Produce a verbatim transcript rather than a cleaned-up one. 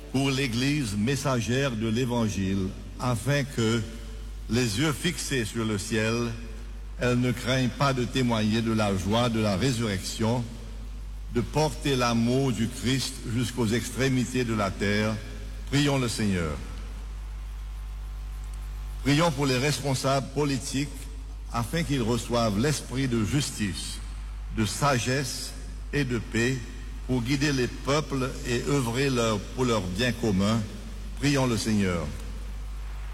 pour l'Église messagère de l'Évangile, afin que, les yeux fixés sur le ciel, elle ne craigne pas de témoigner de la joie de la résurrection, de porter l'amour du Christ jusqu'aux extrémités de la terre. Prions le Seigneur. Prions pour les responsables politiques afin qu'ils reçoivent l'esprit de justice, de sagesse et de paix pour guider les peuples et œuvrer leur, pour leur bien commun. Prions le Seigneur.